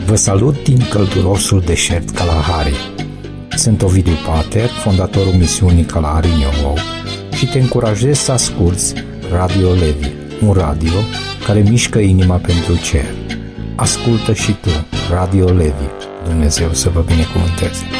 Vă salut din căldurosul deșert Kalahari. Sunt Ovidiu Pater, fondatorul misiunii Kalahari New și te încurajez să asculți Radio Levi, un radio care mișcă inima pentru cer. Ascultă și tu Radio Levi. Dumnezeu să vă binecuvânteze!